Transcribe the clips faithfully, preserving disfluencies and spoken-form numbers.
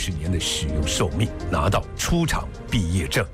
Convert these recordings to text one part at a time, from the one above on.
十年的使用寿命，拿到出厂毕业证。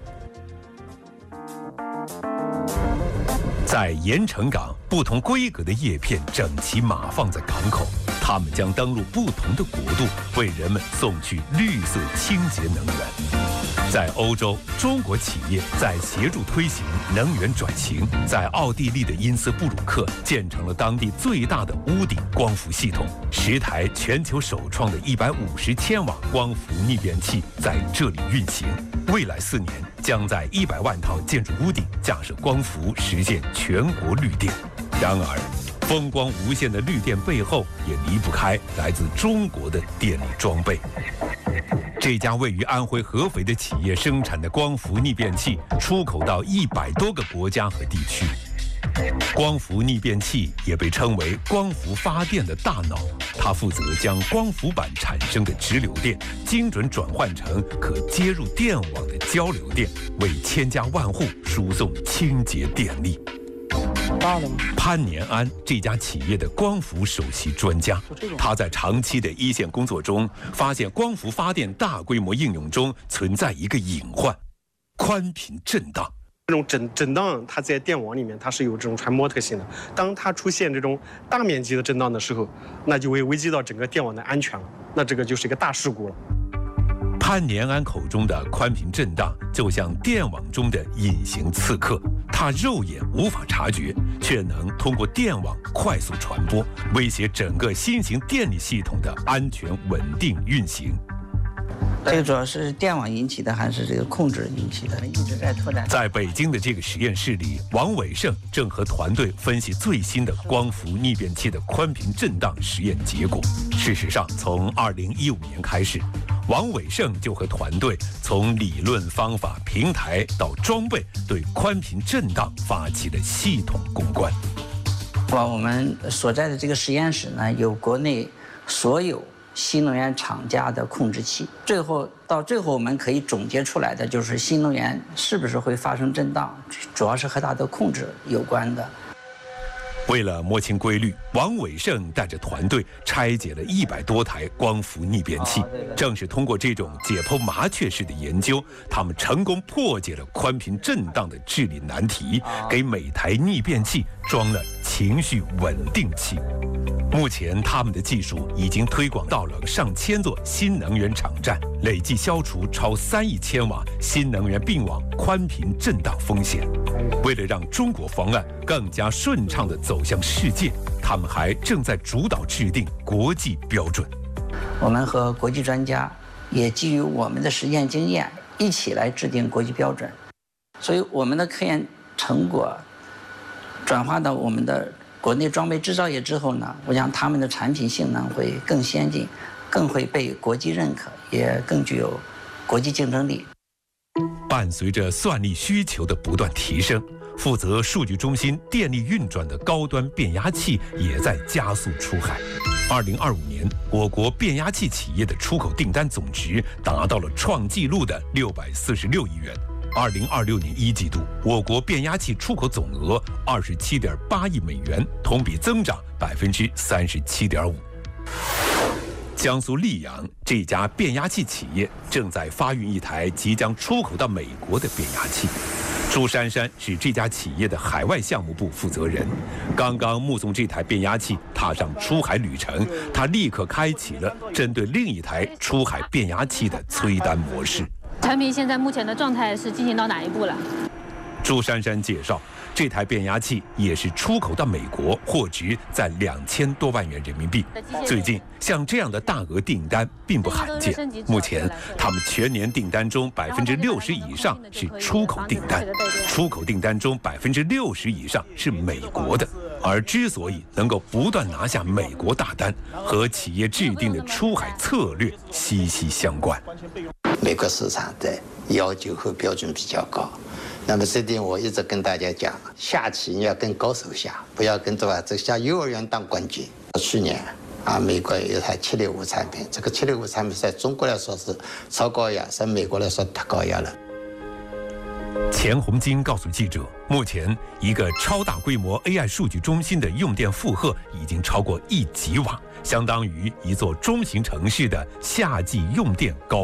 在盐城港，不同规格的叶片整齐码放在港口，它们将登陆不同的国度，为人们送去绿色清洁能源。在欧洲，中国企业在协助推行能源转型，在奥地利的因斯布鲁克建成了当地最大的屋顶光伏系统，十台全球首创的一百五十千瓦光伏逆变器在这里运行。未来四年将在一百万套建筑屋顶架设光伏，实现全国绿电。然而，风光无限的绿电背后，也离不开来自中国的电力装备。这家位于安徽合肥的企业生产的光伏逆变器，出口到一百多个国家和地区。光伏逆变器也被称为光伏发电的大脑，它负责将光伏板产生的直流电精准转换成可接入电网的交流电，为千家万户输送清洁电力。潘年安这家企业的光伏首席专家，他在长期的一线工作中发现，光伏发电大规模应用中存在一个隐患：宽频震荡。 这种震震荡，它在电网里面它是有这种传播特性的。当它出现这种大面积的震荡的时候，那就会危及到整个电网的安全了，那这个就是一个大事故了。 潘年安口中的宽频震荡，就像电网中的隐形刺客，它肉眼无法察觉，却能通过电网快速传播，威胁整个新型电力系统的安全稳定运行。 这个主要是电网引起的，还是这个控制引起的？一直在拓展。 在北京的这个实验室里，王伟胜正和团队分析最新的光伏逆变器的宽频震荡实验结果。事实上，从二零一五年开始，王伟胜就和团队从理论、方法、平台到装备，对宽频震荡发起了系统攻关。 我们所在的这个实验室呢，有国内所有新能源厂家的控制器，最后到最后我们可以总结出来的就是新能源是不是会发生震荡，主要是和它的控制有关的。 为了摸清规律，王伟胜带着团队拆解了一百多台光伏逆变器。正是通过这种解剖麻雀式的研究，他们成功破解了宽频震荡的治理难题，给每台逆变器装了情绪稳定器。目前，他们的技术已经推广到了上千座新能源场站，累计消除超三亿千瓦新能源并网宽频震荡风险。为了让中国方案更加顺畅地走向世界，他们还正在主导制定国际标准。 我们和国际专家也基于我们的实验经验，一起来制定国际标准。所以，我们的科研成果转化到我们的国内装备制造业之后呢，我想他们的产品性能会更先进，更会被国际认可，也更具有国际竞争力。 伴随着算力需求的不断提升，负责数据中心电力运转的高端变压器也在加速出海。二零二五年，我国变压器企业的出口订单总值达到了创纪录的六百四十六亿元。二零二六年一季度，我国变压器出口总额二十七点八亿美元，同比增长百分之三十七点五。江苏溧阳这家变压器企业正在发运一台即将出口到美国的变压器。朱珊珊是这家企业的海外项目部负责人，刚刚目送这台变压器踏上出海旅程，他立刻开启了针对另一台出海变压器的催单模式。 产品现在目前的状态是进行到哪一步了？ 朱珊珊介绍，这台变压器也是出口到美国，货值在两千多万元人民币。最近像这样的大额订单并不罕见。目前他们全年订单中百分之六十以上是出口订单，出口订单中百分之六十以上是美国的。而之所以能够不断拿下美国大单，和企业制定的出海策略息息相关。 美国市场的要求和标准比较高，那么这点我一直跟大家讲，下棋你要跟高手下，不要跟对吧？这下幼儿园当冠军。去年啊，美国有一台七六五产品，这个七六五产品在中国来说是超高压，在美国来说太高压了。 钱红金告诉记者，目前一个超大规模 A I 数据中心的用电负荷已经超过一吉瓦，相当于一座中型城市的夏季用电高